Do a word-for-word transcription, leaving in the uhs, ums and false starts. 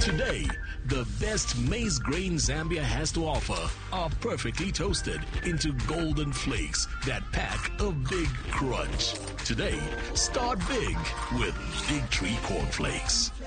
Today, the best maize grain Zambia has to offer are perfectly toasted into golden flakes that pack a big crunch. Today, start big with Big Tree Cornflakes.